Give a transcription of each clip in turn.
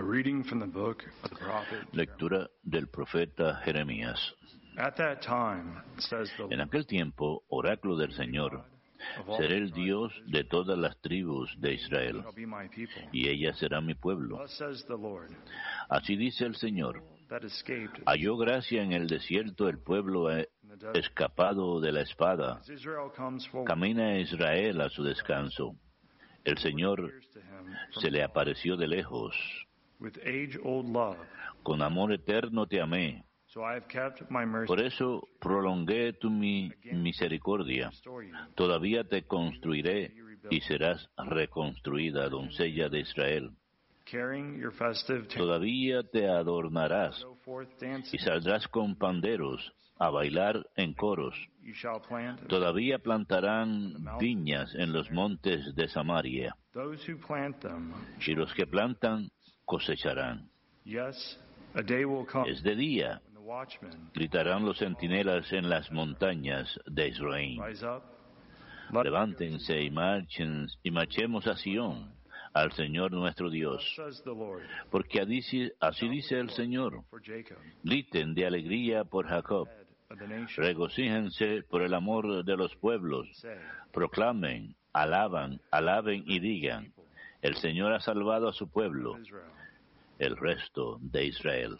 A reading from the book of the prophet. Lectura del profeta Jeremías. At that time, says the En aquel tiempo, oráculo del Señor, seré el Dios de todas las tribus de Israel, shall be my people. y ella será mi pueblo. Thus says the Lord, Así dice el Señor. that escaped Halló gracia en el desierto el pueblo escapado de la espada. as Israel comes forward. Camina Israel a su descanso. El Señor Appears to him se le apareció de lejos. with age-old love. Con amor eterno te amé. So I have kept my mercy Por eso prolongué tu misericordia. to restore you. Todavía te construiré y serás reconstruida, doncella de Israel. Carrying your festive table, Todavía te adornarás go forth dancing. y saldrás con panderos a bailar en coros. You shall plant. Todavía plantarán viñas en los montes de Samaria, Those who plant them. y los que plantan cosecharán. Yes, a day will come Es de día, when the watchmen gritarán los centinelas en las montañas de Israel. rise up. Let Levántense y marchemos a Sión, al Señor nuestro Dios. Thus says the Lord, Porque así dice el Señor: for Jacob, griten de alegría por Jacob, head of the nation, regocíjense por el amor de los pueblos, say, proclamen, alaben y digan: el Señor ha salvado a su pueblo, Israel. el resto de Israel.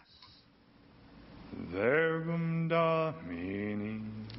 Verbum Domini.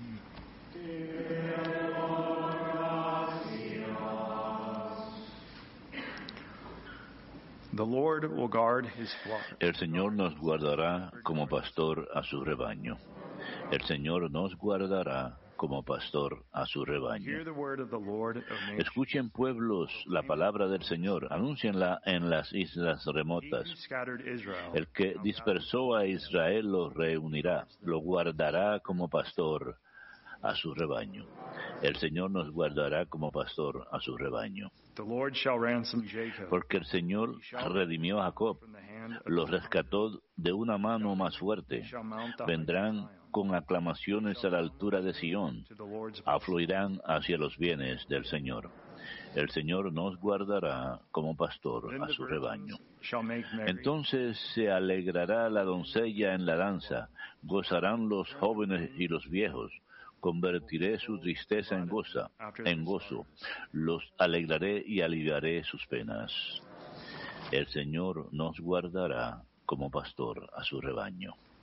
The Lord will guard his flock. El Señor nos guardará como pastor a su rebaño. El Señor nos guardará como pastor a su rebaño. Hear the word of the Lord of nations. Escuchen, pueblos, la palabra del Señor, anúncienla en las islas He remotas. who scattered Israel El que dispersó a Israel lo reunirá, lo guardará como pastor a su rebaño. El Señor nos guardará como pastor a su rebaño. The Lord shall ransom Jacob Porque el Señor redimió a Jacob, from the hand of lo rescató de una mano más fuerte. shall mount up Vendrán con aclamaciones a la altura de Sión, to the Lord's afluirán hacia los bienes del Señor. El Señor nos guardará como pastor Then a the su rebaño. virgins shall make merry. Entonces se alegrará la doncella en la danza, gozarán los jóvenes y los viejos. Convertiré su tristeza en gozo, los alegraré y aliviaré sus penas. El Señor nos guardará como pastor a su rebaño.